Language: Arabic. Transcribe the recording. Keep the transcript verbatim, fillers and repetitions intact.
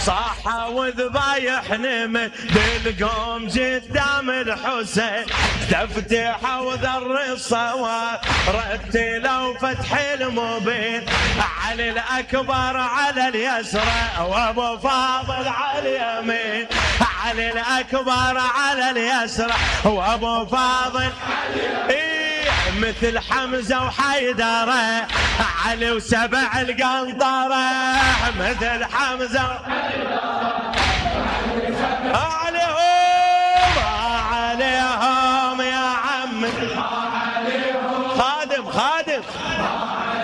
صاحة وذبايح نمت بالقوم قدام الحسين، تفتح وذر الصواب رتلوا فتح المبين. علي الأكبر على اليسرى وابو فاضل على اليمين، علي الأكبر على اليسرى وابو فاضل إيه مثل حمزة وحيدرة، علي وسبع القنطرة مثل حمزة